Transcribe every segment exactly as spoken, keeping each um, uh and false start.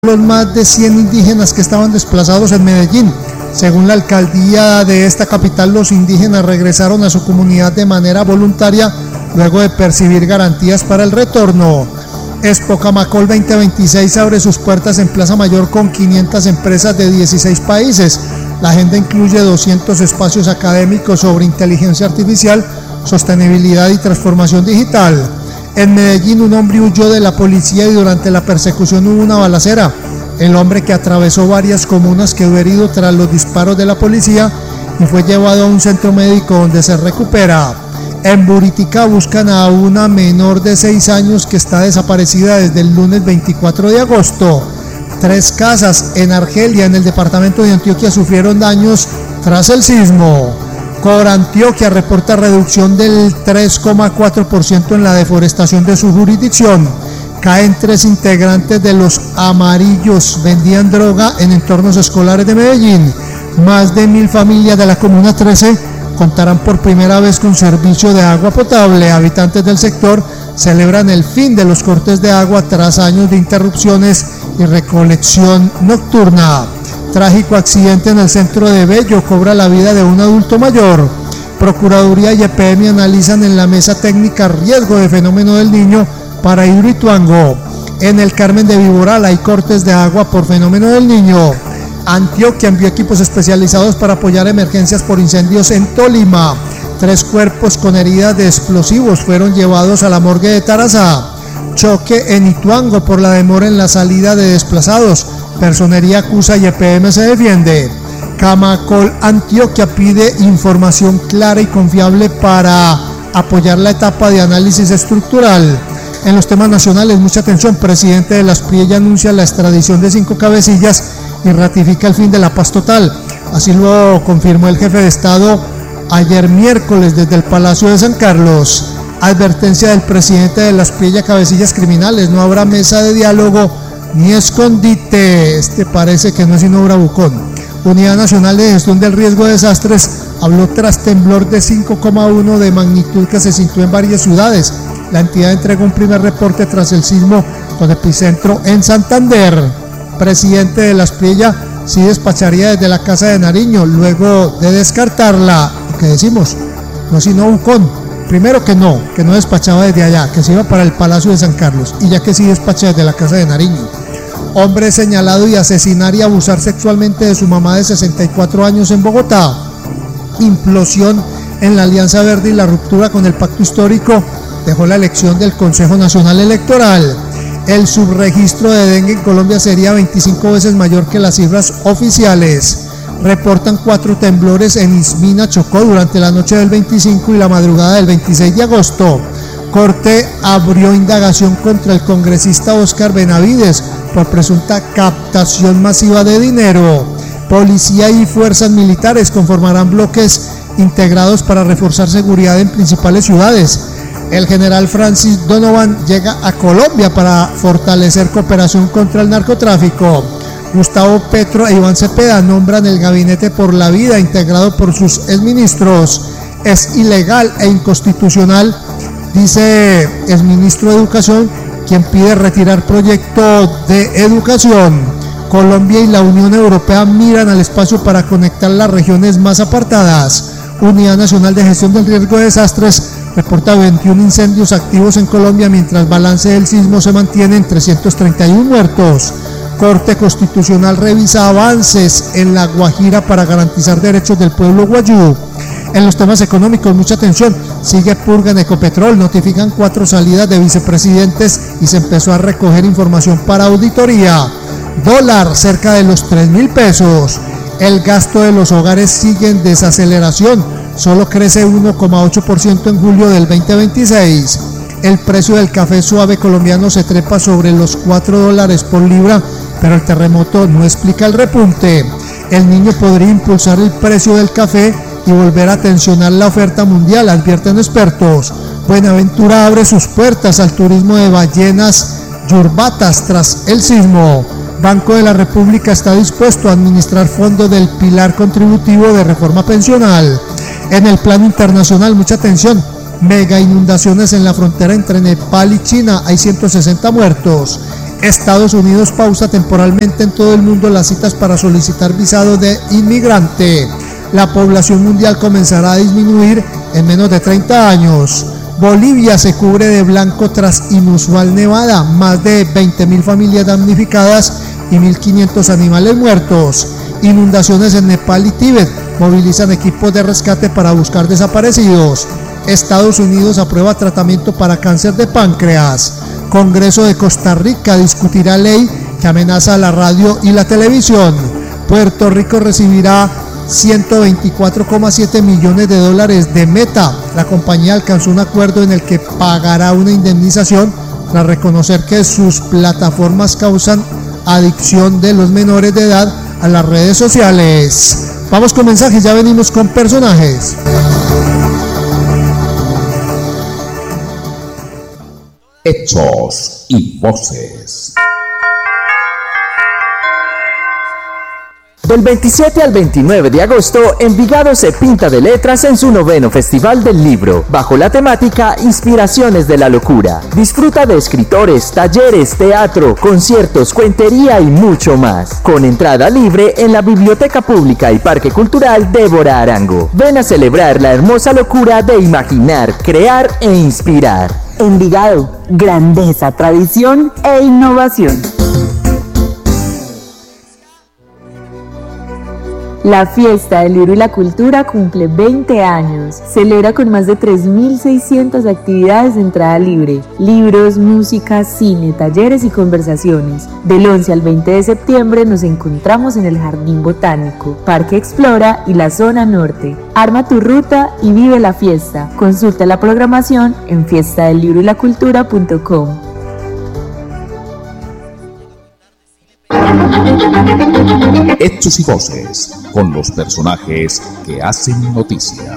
los más de cien indígenas que estaban desplazados en Medellín. Según la alcaldía de esta capital, los indígenas regresaron a su comunidad de manera voluntaria luego de percibir garantías para el retorno. Expo Camacol veinte veintiséis abre sus puertas en Plaza Mayor con quinientas empresas de dieciséis países. La agenda incluye doscientos espacios académicos sobre inteligencia artificial, sostenibilidad y transformación digital. En Medellín, un hombre huyó de la policía y durante la persecución hubo una balacera. El hombre, que atravesó varias comunas, quedó herido tras los disparos de la policía y fue llevado a un centro médico donde se recupera. En Buritica buscan a una menor de seis años que está desaparecida desde el lunes veinticuatro de agosto. Tres casas en Argelia, en el departamento de Antioquia, sufrieron daños tras el sismo. Corantioquia reporta reducción del tres coma cuatro por ciento en la deforestación de su jurisdicción. Caen tres integrantes de los Amarillos, vendían droga en entornos escolares de Medellín. Más de mil familias de la Comuna trece contarán por primera vez con servicio de agua potable. Habitantes del sector celebran el fin de los cortes de agua tras años de interrupciones y recolección nocturna. Trágico accidente en el centro de Bello cobra la vida de un adulto mayor. Procuraduría y E P M analizan en la mesa técnica riesgo de fenómeno del Niño para Hidroituango. En el Carmen de Viboral hay cortes de agua por fenómeno del Niño. Antioquia envió equipos especializados para apoyar emergencias por incendios en Tolima. Tres cuerpos con heridas de explosivos fueron llevados a la morgue de Tarazá. Choque en Ituango por la demora en la salida de desplazados. Personería acusa y E P M se defiende. Camacol Antioquia pide información clara y confiable para apoyar la etapa de análisis estructural. En los temas nacionales, mucha atención. Presidente de la Asprilla anuncia la extradición de cinco cabecillas y ratifica el fin de la paz total. Así lo confirmó el jefe de Estado ayer miércoles desde el Palacio de San Carlos. Advertencia del presidente de la Asprilla: cabecillas criminales, no habrá mesa de diálogo ni escondite. Este parece que no es sino bravucón. Unidad Nacional de Gestión del Riesgo de Desastres habló tras temblor de cinco coma uno de magnitud que se sintió en varias ciudades. La entidad entregó un primer reporte tras el sismo con epicentro en Santander. Presidente de la Asprilla sí despacharía desde la Casa de Nariño luego de descartarla. Lo que decimos, no es sino bucón. Primero que no, que no despachaba desde allá, que se iba para el Palacio de San Carlos, y ya que sí despacha desde la Casa de Nariño. Hombre señalado y asesinar y abusar sexualmente de su mamá de sesenta y cuatro años en Bogotá. Implosión en la Alianza Verde y la ruptura con el pacto histórico dejó la elección del Consejo Nacional Electoral. El subregistro de dengue en Colombia sería veinticinco veces mayor que las cifras oficiales. Reportan cuatro temblores en Ismina, Chocó, durante la noche del veinticinco y la madrugada del veintiséis de agosto. Corte abrió indagación contra el congresista Oscar Benavides por presunta captación masiva de dinero. Policía y fuerzas militares conformarán bloques integrados para reforzar seguridad en principales ciudades. El general Francis Donovan llega a Colombia para fortalecer cooperación contra el narcotráfico. Gustavo Petro e Iván Cepeda nombran el Gabinete por la Vida, integrado por sus exministros. Es ilegal e inconstitucional, dice el ministro de Educación, quien pide retirar proyecto de educación. Colombia y la Unión Europea miran al espacio para conectar las regiones más apartadas. Unidad Nacional de Gestión del Riesgo de Desastres reporta veintiún incendios activos en Colombia, mientras balance del sismo se mantiene en trescientos treinta y uno muertos. Corte Constitucional revisa avances en La Guajira para garantizar derechos del pueblo guayú. En los temas económicos, mucha atención. Sigue purga en Ecopetrol, notifican cuatro salidas de vicepresidentes y se empezó a recoger información para auditoría. Dólar cerca de los tres mil pesos. El gasto de los hogares sigue en desaceleración, solo crece uno coma ocho por ciento en julio del veinte veintiséis. El precio del café suave colombiano se trepa sobre los cuatro dólares por libra, pero el terremoto no explica el repunte. El Niño podría impulsar el precio del café y volver a tensionar la oferta mundial, advierten expertos. Buenaventura abre sus puertas al turismo de ballenas yurbatas tras el sismo. Banco de la República está dispuesto a administrar fondos del pilar contributivo de reforma pensional. En el plano internacional, mucha atención. Mega inundaciones en la frontera entre Nepal y China, hay ciento sesenta muertos. Estados Unidos pausa temporalmente en todo el mundo las citas para solicitar visado de inmigrante. La población mundial comenzará a disminuir en menos de treinta años. Bolivia se cubre de blanco tras inusual nevada, más de veinte mil familias damnificadas y mil quinientos animales muertos. Inundaciones en Nepal y Tíbet movilizan equipos de rescate para buscar desaparecidos. Estados Unidos aprueba tratamiento para cáncer de páncreas. Congreso de Costa Rica discutirá ley que amenaza a la radio y la televisión. Puerto Rico recibirá ciento veinticuatro coma siete millones de dólares de Meta. La compañía alcanzó un acuerdo en el que pagará una indemnización tras reconocer que sus plataformas causan adicción de los menores de edad a las redes sociales. Vamos con mensajes, ya venimos con personajes. Hechos y voces. Del veintisiete al veintinueve de agosto, Envigado se pinta de letras en su noveno Festival del Libro, bajo la temática Inspiraciones de la Locura. Disfruta de escritores, talleres, teatro, conciertos, cuentería y mucho más. Con entrada libre en la Biblioteca Pública y Parque Cultural Débora Arango. Ven a celebrar la hermosa locura de imaginar, crear e inspirar. Envigado, grandeza, tradición e innovación. La Fiesta del Libro y la Cultura cumple veinte años. Celebra con más de tres mil seiscientas actividades de entrada libre. Libros, música, cine, talleres y conversaciones. Del once al veinte de septiembre nos encontramos en el Jardín Botánico, Parque Explora y la Zona Norte. Arma tu ruta y vive la fiesta. Consulta la programación en fiesta del libro y la cultura punto com. Hechos y voces, con los personajes que hacen noticia.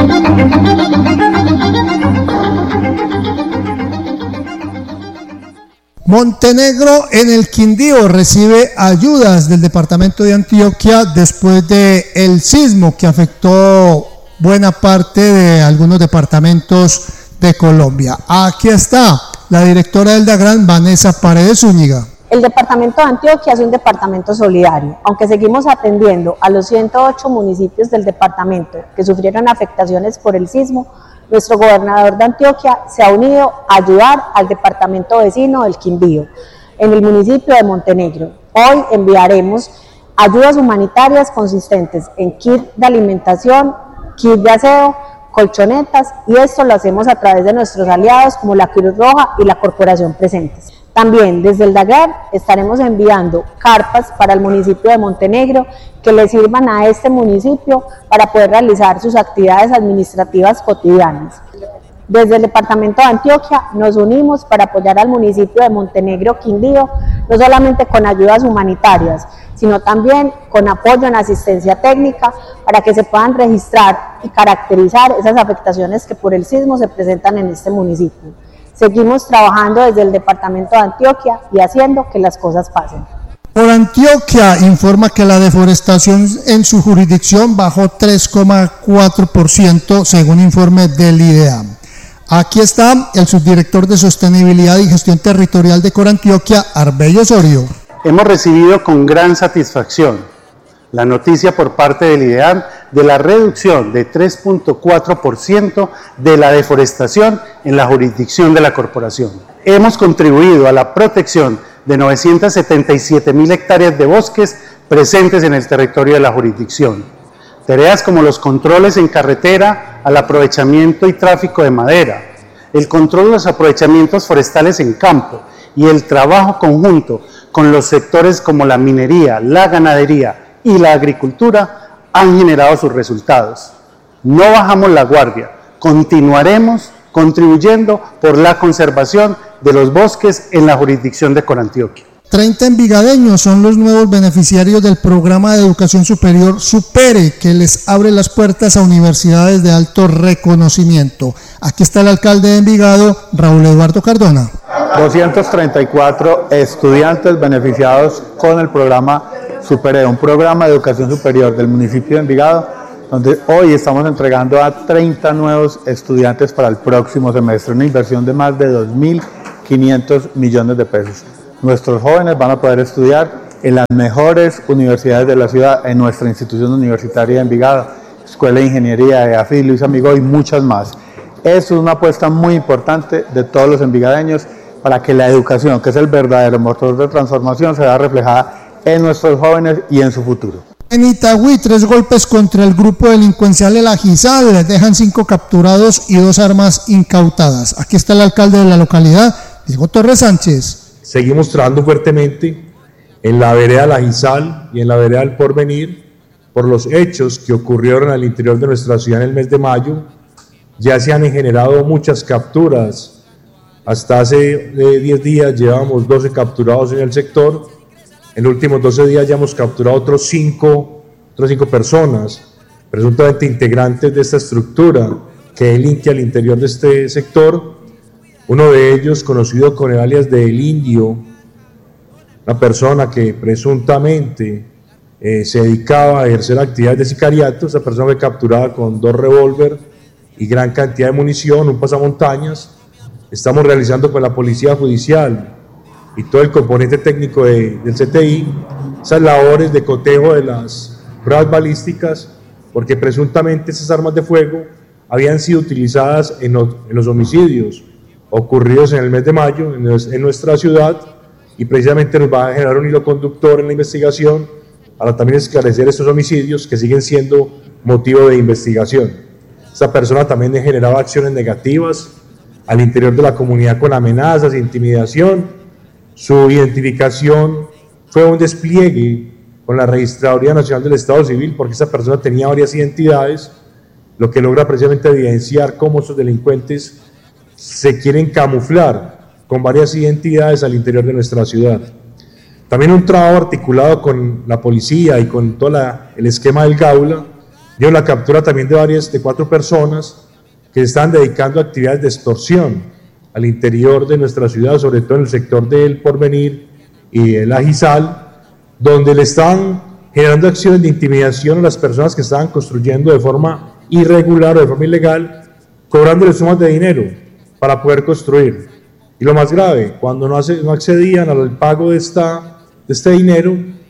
Montenegro en el Quindío recibe ayudas del departamento de Antioquia después de el sismo que afectó buena parte de algunos departamentos de Colombia. Aquí está la directora del DAGRAN, Vanessa Paredes Zúñiga. El departamento de Antioquia es un departamento solidario, aunque seguimos atendiendo a los ciento ocho municipios del departamento que sufrieron afectaciones por el sismo. Nuestro gobernador de Antioquia se ha unido a ayudar al departamento vecino del Quindío, en el municipio de Montenegro. Hoy enviaremos ayudas humanitarias consistentes en kit de alimentación, kit de aseo, colchonetas, y esto lo hacemos a través de nuestros aliados como la Cruz Roja y la Corporación Presentes. También desde el DAGRAN estaremos enviando carpas para el municipio de Montenegro que le sirvan a este municipio para poder realizar sus actividades administrativas cotidianas. Desde el departamento de Antioquia nos unimos para apoyar al municipio de Montenegro Quindío, no solamente con ayudas humanitarias, sino también con apoyo en asistencia técnica para que se puedan registrar y caracterizar esas afectaciones que por el sismo se presentan en este municipio. Seguimos trabajando desde el departamento de Antioquia y haciendo que las cosas pasen. Por Antioquia informa que la deforestación en su jurisdicción bajó tres coma cuatro por ciento según informe del IDEAM. Aquí está el subdirector de Sostenibilidad y Gestión Territorial de Corantioquia, Arbello Osorio. Hemos recibido con gran satisfacción la noticia por parte del IDEAM de la reducción de tres punto cuatro por ciento de la deforestación en la jurisdicción de la corporación. Hemos contribuido a la protección de novecientas setenta y siete mil hectáreas de bosques presentes en el territorio de la jurisdicción. Tareas como los controles en carretera al aprovechamiento y tráfico de madera, el control de los aprovechamientos forestales en campo y el trabajo conjunto con los sectores como la minería, la ganadería y la agricultura han generado sus resultados. No bajamos la guardia, continuaremos contribuyendo por la conservación de los bosques en la jurisdicción de Corantioquia. treinta envigadeños son los nuevos beneficiarios del programa de educación superior Supere, que les abre las puertas a universidades de alto reconocimiento. Aquí está el alcalde de Envigado, Raúl Eduardo Cardona. doscientos treinta y cuatro estudiantes beneficiados con el programa Supere, un programa de educación superior del municipio de Envigado, donde hoy estamos entregando a treinta nuevos estudiantes para el próximo semestre, una inversión de más de dos mil quinientos millones de pesos. nuestros jóvenes van a poder estudiar en las mejores universidades de la ciudad, en nuestra institución universitaria de Envigado, Escuela de Ingeniería de A F I, Luis Amigo y muchas más. Eso es una apuesta muy importante de todos los envigadeños para que la educación, que es el verdadero motor de transformación, se vea reflejada en nuestros jóvenes y en su futuro. En Itagüí, tres golpes contra el grupo delincuencial de la Gizal, dejan cinco capturados y dos armas incautadas. Aquí está el alcalde de la localidad, Diego Torres Sánchez. Seguimos trabajando fuertemente en la vereda La Gizal y en la vereda El Porvenir por los hechos que ocurrieron al interior de nuestra ciudad en el mes de mayo. Ya se han generado muchas capturas. Hasta hace diez días llevamos doce capturados en el sector. En los últimos doce días ya hemos capturado otros cinco, otras cinco personas, presuntamente integrantes de esta estructura que delinque al interior de este sector. Uno de ellos, conocido con el alias de El Indio, una persona que presuntamente eh, se dedicaba a ejercer actividades de sicariato. Esa persona fue capturada con dos revólver y gran cantidad de munición, un pasamontañas. Estamos realizando con la Policía Judicial y todo el componente técnico de, del C T I esas labores de cotejo de las pruebas balísticas, porque presuntamente esas armas de fuego habían sido utilizadas en los, en los homicidios ocurridos en el mes de mayo en, en nuestra ciudad, y precisamente nos va a generar un hilo conductor en la investigación para también esclarecer estos homicidios que siguen siendo motivo de investigación. Esta persona también generaba acciones negativas al interior de la comunidad con amenazas e intimidación. Su identificación fue un despliegue con la Registraduría Nacional del Estado Civil, porque esa persona tenía varias identidades, lo que logra precisamente evidenciar cómo estos delincuentes se quieren camuflar con varias identidades al interior de nuestra ciudad. También un trabajo articulado con la policía y con todo la, el esquema del Gaula dio la captura también de varias, de cuatro personas que están dedicando a actividades de extorsión al interior de nuestra ciudad, sobre todo en el sector del Porvenir y de la Gizal, donde le están generando acciones de intimidación a las personas que estaban construyendo de forma irregular o de forma ilegal, cobrándoles sumas de dinero para poder construir. Y lo más grave, cuando no, hace, no accedían al pago de, esta, de este dinero,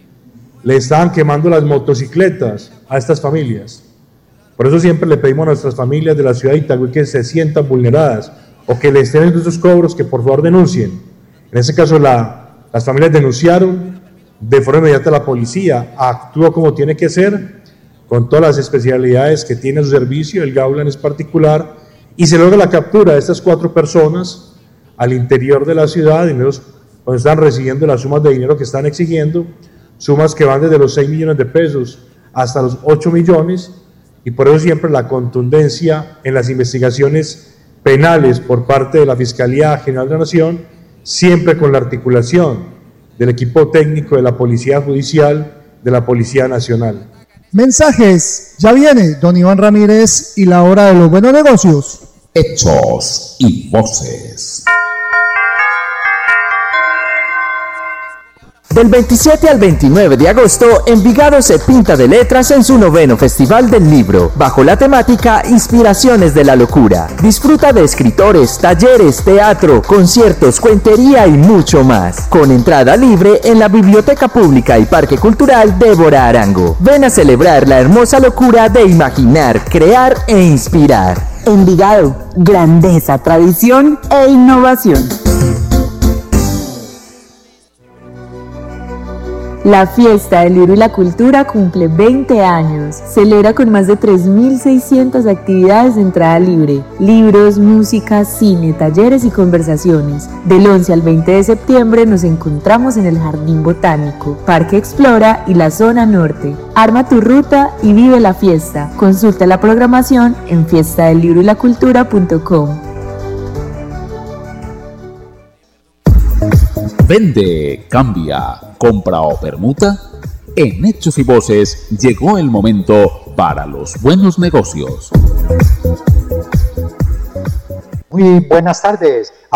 le estaban quemando las motocicletas a estas familias. Por eso siempre le pedimos a nuestras familias de la ciudad de Itagüí que se sientan vulneradas o que le estén en esos cobros, que por favor denuncien. En ese caso la, las familias denunciaron, de forma inmediata la policía actuó como tiene que ser, con todas las especialidades que tiene a su servicio, el Gaula en particular, y se logra la captura de estas cuatro personas al interior de la ciudad, y ellos donde están recibiendo las sumas de dinero que están exigiendo, sumas que van desde los seis millones de pesos hasta los ocho millones, y por eso siempre la contundencia en las investigaciones penales por parte de la Fiscalía General de la Nación, siempre con la articulación del equipo técnico de la Policía Judicial, de la Policía Nacional. Mensajes, ya viene don Iván Ramírez y la hora de los buenos negocios. Hechos y voces. Del veintisiete al veintinueve de agosto, Envigado se pinta de letras en su noveno Festival del Libro, bajo la temática Inspiraciones de la Locura. Disfruta de escritores, talleres, teatro, conciertos, cuentería y mucho más. Con entrada libre en la Biblioteca Pública y Parque Cultural Débora Arango. Ven a celebrar la hermosa locura de imaginar, crear e inspirar. Envigado, grandeza, tradición e innovación. La Fiesta del Libro y la Cultura cumple veinte años. Celebra con más de tres mil seiscientas actividades de entrada libre. Libros, música, cine, talleres y conversaciones. Del once al veinte de septiembre nos encontramos en el Jardín Botánico, Parque Explora y la Zona Norte. Arma tu ruta y vive la fiesta. Consulta la programación en fiesta del libro y la cultura punto com. Vende, cambia, compra o permuta. En Hechos y Voces llegó el momento para los buenos negocios. Muy buenas tardes.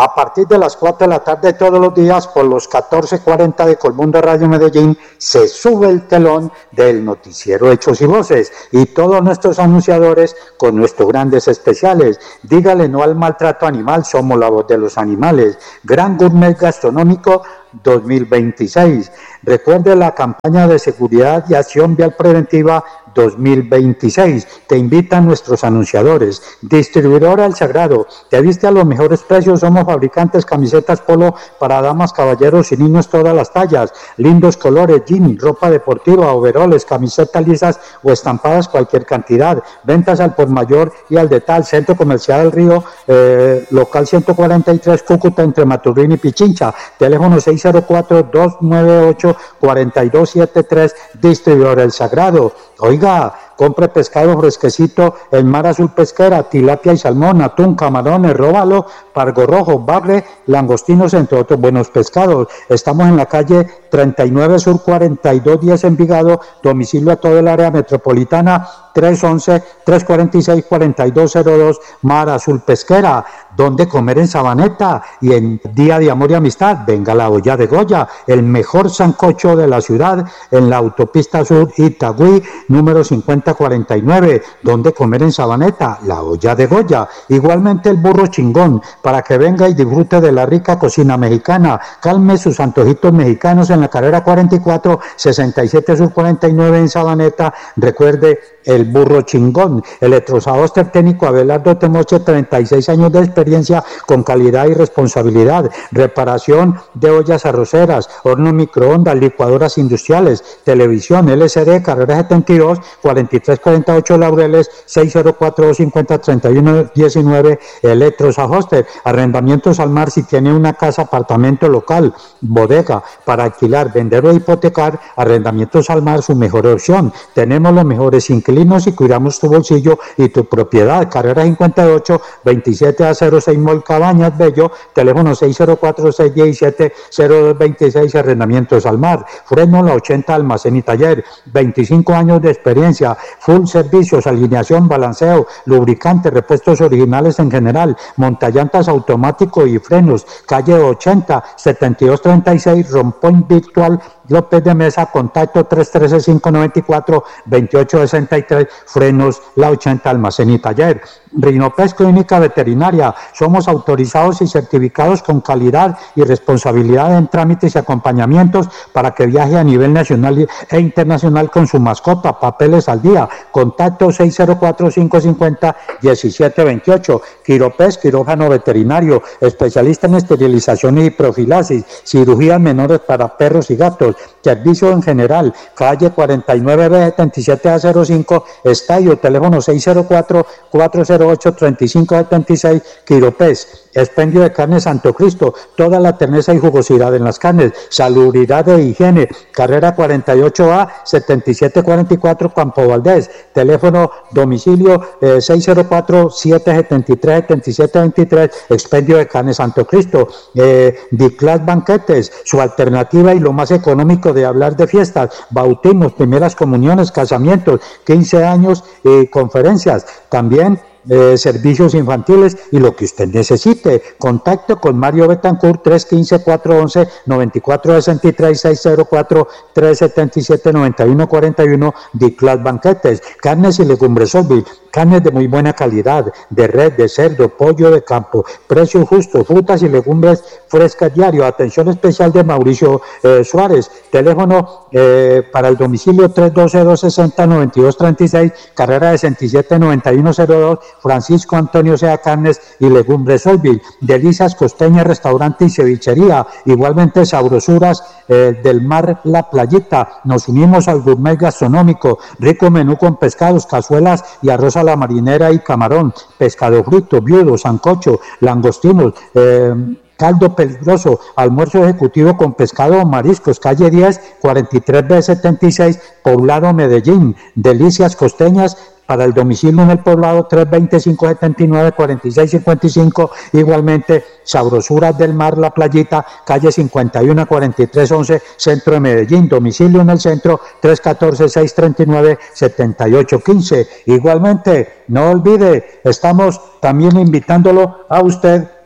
a partir de las cuatro de la tarde todos los días por los catorce cuarenta de Colmundo Radio Medellín se sube el telón del noticiero Hechos y Voces y todos nuestros anunciadores con nuestros grandes especiales. Dígale no al maltrato animal, somos la voz de los animales. Gran Gourmet Gastronómico dos mil veintiséis. Recuerde la campaña de seguridad y acción vial preventiva dos mil veintiséis. Te invitan nuestros anunciadores. Distribuidora El Sagrado. Te viste a los mejores precios. Somos fabricantes camisetas polo para damas, caballeros y niños todas las tallas. Lindos colores, jean, ropa deportiva, overoles, camisetas lisas o estampadas cualquier cantidad. Ventas al por mayor y al detal. Centro Comercial del Río, eh, local ciento cuarenta y tres, Cúcuta, entre Maturín y Pichincha. Teléfono seis cero cuatro, dos nueve ocho, cuatro dos siete tres. Distribuidor El Sagrado. Oiga, compre pescado fresquecito en Mar Azul Pesquera, tilapia y salmón, atún, camarones, róbalo, pargo rojo, bagre, langostinos, entre otros buenos pescados. Estamos en la calle treinta y nueve Sur cuarenta y dos diez Envigado, domicilio a todo el área metropolitana, tres once, tres cuarenta y seis, cuarenta y dos cero dos, Mar Azul Pesquera. ¿Dónde comer en Sabaneta? Y en Día de Amor y Amistad, venga la olla de Goya, el mejor sancocho de la ciudad, en la autopista sur Itagüí, número cincuenta cuarenta y nueve. ¿Dónde comer en Sabaneta? La olla de Goya. Igualmente el burro chingón, para que venga y disfrute de la rica cocina mexicana. Calme sus antojitos mexicanos en la carrera cuarenta y cuatro, sesenta y siete Sur cuarenta y nueve en Sabaneta. Recuerde el burro chingón. Electrozahoster técnico Abelardo Temoche, treinta y seis años de experiencia con calidad y responsabilidad. Reparación de ollas arroceras, hornos microondas, licuadoras industriales, televisión L C D, carrera setenta y dos, cuarenta y tres cuarenta y ocho Laureles, seis cero cuatro, dos cincuenta, treinta y uno diecinueve. Electrozahoster, arrendamientos al mar si tiene una casa, apartamento local, bodega, para alquilar, vender o hipotecar. Arrendamientos al mar, su mejor opción. Tenemos los mejores inquilinos y cuidamos tu bolsillo y tu propiedad. Carrera cincuenta y ocho, veintisiete a cero seis Mall Cabañas Bello, teléfono seis cero cuatro, seis uno siete, cero dos dos seis. Arrendamientos al mar. Freno La ochenta, almacén y taller, veinticinco años de experiencia, full servicios, alineación, balanceo, lubricantes, repuestos originales en general, montallantas automático y frenos. Calle ochenta, setenta y dos treinta y seis, Rompoint Virtual López de Mesa. Contacto tres uno tres, cinco nueve cuatro, dos ocho seis tres. Frenos La ochenta, almacén y taller. Rinopes Clínica Veterinaria. Somos autorizados y certificados con calidad y responsabilidad en trámites y acompañamientos para que viaje a nivel nacional e internacional con su mascota. Papeles al día. Contacto seis cero cuatro, cinco cinco cero, uno siete dos ocho. Quiropes, quirófano veterinario, especialista en esterilizaciones y profilaxis, cirugías menores para perros y gatos, servicio en general. Calle cuarenta y nueve B, setenta y siete A cero cinco, Estadio, teléfono seis cero cuatro, cuatro cero ocho, tres cinco siete seis. Quiropes, expendio de carne Santo Cristo, toda la terneza y jugosidad en las carnes, salubridad e higiene. Carrera cuarenta y ocho A, setenta y siete cuarenta y cuatro, Campo Valdés, teléfono domicilio eh, seis cero cuatro, siete siete tres, siete siete dos tres. Expendio de carne Santo Cristo. eh, Diclas Banquetes, su alternativa y lo más económico de hablar de fiestas, bautismos, primeras comuniones, casamientos, quince años y conferencias. También Eh, servicios infantiles y lo que usted necesite. Contacto con Mario Betancourt, tres uno cinco, cuatro uno uno, nueve cuatro seis tres, seis cero cuatro, tres siete siete, nueve uno cuatro uno. Diclas Banquetes. Carnes y legumbres Solvil, carnes de muy buena calidad, de red, de cerdo, pollo de campo, precio justo, frutas y legumbres frescas diario. Atención especial de Mauricio eh, Suárez. Teléfono eh, para el domicilio tres uno dos, seis cero, nueve dos tres seis, carrera sesenta y siete, noventa y uno cero dos. Francisco Antonio Sea Carnes y Legumbres Solvil. Delicias costeñas, restaurante y cevichería. Igualmente sabrosuras eh, del mar La Playita. Nos unimos al gourmet gastronómico. Rico menú con pescados, cazuelas y arroz a la marinera y camarón. Pescado frito, viudo, sancocho, langostinos, eh, caldo peligroso, almuerzo ejecutivo con pescado o mariscos, calle diez, cuarenta y tres B setenta y seis, Poblado, Medellín. Delicias costeñas para el domicilio en el Poblado, tres dos cinco, siete nueve, cuatro seis cinco cinco. Igualmente sabrosuras del mar La Playita, calle cincuenta y uno, cuarenta y tres once, centro de Medellín. Domicilio en el centro, tres uno cuatro, seis tres nueve, siete ocho uno cinco. Igualmente, no olvide, estamos también invitándolo a usted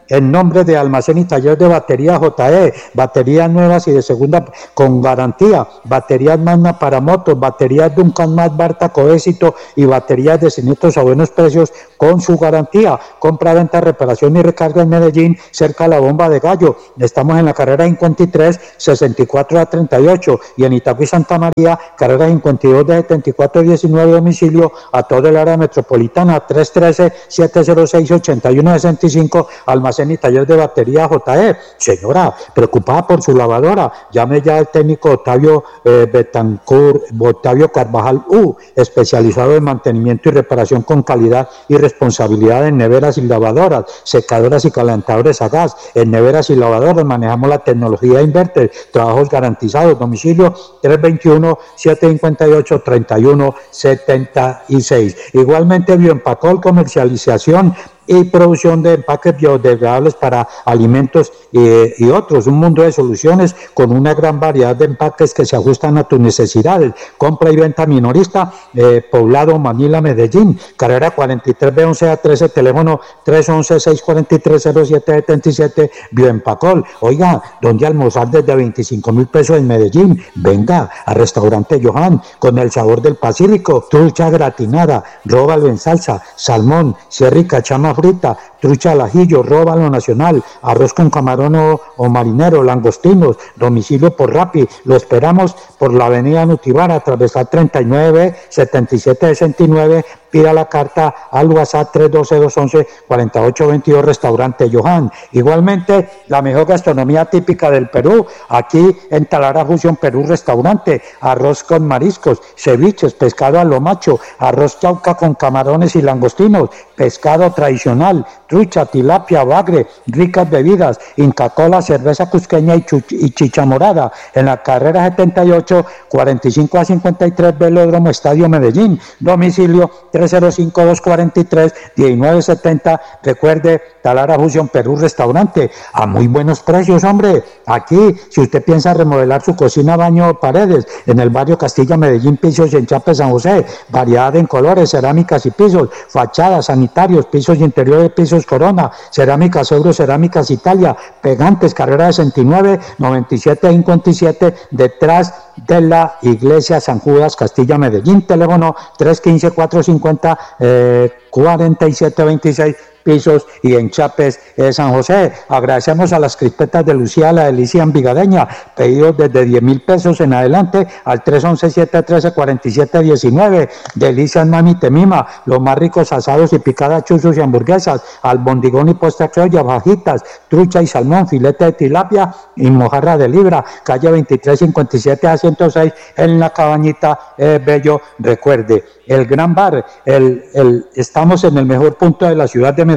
en nombre de Almacén y Taller de Batería J E, baterías nuevas y de segunda con garantía, baterías Magna para motos, baterías Duncan Más Barta Coéxito y baterías de siniestros a buenos precios con su garantía. Compra, venta, reparación y recarga en Medellín, cerca a la Bomba de Gallo. Estamos en la carrera cincuenta y tres, sesenta y cuatro a treinta y ocho y en Itagüí Santa María, carrera cincuenta y dos de setenta y cuatro diecinueve, domicilio a todo el área metropolitana, tres uno tres, siete cero seis, ocho uno seis cinco, Almacén y Taller de Batería J E. Señora, preocupada por su lavadora, llame ya al técnico Octavio eh, Betancourt, Octavio Carvajal U, especializado en mantenimiento y reparación con calidad y responsabilidad en neveras y lavadoras, secadoras y calentadores a gas. En neveras y lavadoras manejamos la tecnología inverter, trabajos garantizados, domicilio tres dos uno, siete cinco ocho, tres uno siete seis. Igualmente Bioempacol, comercialización y producción de empaques biodegradables para alimentos eh, y otros, un mundo de soluciones con una gran variedad de empaques que se ajustan a tus necesidades. Compra y venta minorista, eh, Poblado, Manila, Medellín, carrera cuarenta y tres B once A trece, teléfono tres once, seis cuatro tres, cero siete siete siete, Bioempacol. Oiga, ¿dónde almorzar desde veinticinco mil pesos en Medellín? Venga a Restaurante Johan, con el sabor del Pacífico, trucha gratinada, róbalo en salsa, salmón, sierra y cachama frita, trucha al ajillo, róbalo nacional, arroz con camarón o, o marinero, langostinos, domicilio por Rappi. Lo esperamos por la avenida Nutibara, atravesar treinta y nueve, setenta y siete sesenta y nueve, pida la carta al WhatsApp tres uno dos, dos once, cuarenta y ocho veintidós, Restaurante Johan. Igualmente, la mejor gastronomía típica del Perú, aquí en Talara Fusión Perú Restaurante, arroz con mariscos, ceviches, pescado a lo macho, arroz chauca con camarones y langostinos, pescado tradicional, trucha, tilapia, bagre, ricas bebidas, Inca Cola, cerveza cusqueña y, y chicha morada, en la carrera setenta y ocho, cuarenta y cinco a cincuenta y tres, Velódromo Estadio Medellín, domicilio tres cero cinco, dos cuatro tres, uno nueve siete cero. Recuerde, Talara Fusión Perú Restaurante, a muy buenos precios, hombre. Aquí, si usted piensa remodelar su cocina, baño o paredes, en el barrio Castilla, Medellín, pisos y Enchape, San José, variedad en colores, cerámicas y pisos, fachadas, sanitarios, pisos interiores, pisos Corona, cerámicas Euro, cerámicas Italia, pegantes, carrera sesenta y nueve, noventa y siete cincuenta y siete, detrás de la iglesia San Judas, Castilla, Medellín, teléfono tres uno cinco, cuatro cinco cero, eh, cuarenta y siete veintiséis, pisos y enchapes de San José. Agradecemos a las crispetas de Lucía, la delicia envigadeña, pedidos desde diez mil pesos en adelante al tres once, siete trece, cuarenta y siete diecinueve. Delicias Mami Temima, los más ricos asados y picadas, chuzos y hamburguesas, albondigón y postre criolla, bajitas, trucha y salmón, filete de tilapia y mojarra de libra, calle veintitrés cincuenta y siete a ciento seis en la Cabañita eh, Bello. Recuerde, el Gran Bar, el, el, estamos en el mejor punto de la ciudad de Medellín.